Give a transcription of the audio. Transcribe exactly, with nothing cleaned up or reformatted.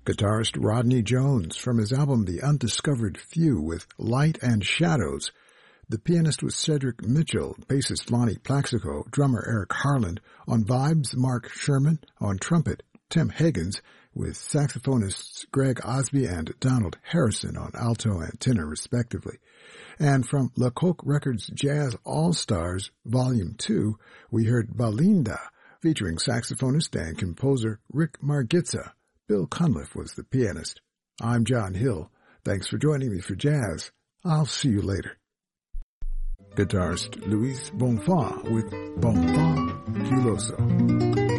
Guitarist Rodney Jones from his album The Undiscovered Few with Light and Shadows. The pianist was Cedric Mitchell, bassist Lonnie Plaxico, drummer Eric Harland. On vibes, Mark Sherman. On trumpet, Tim Higgins, with saxophonists Greg Osby and Donald Harrison on alto and tenor, respectively. And from La Coque Records Jazz All-Stars, Volume two, we heard Valinda, featuring saxophonist and composer Rick Margitza. Bill Cunliffe was the pianist. I'm John Hill. Thanks for joining me for jazz. I'll see you later. Guitarist Luis Bonfa with Bonfa Culoso.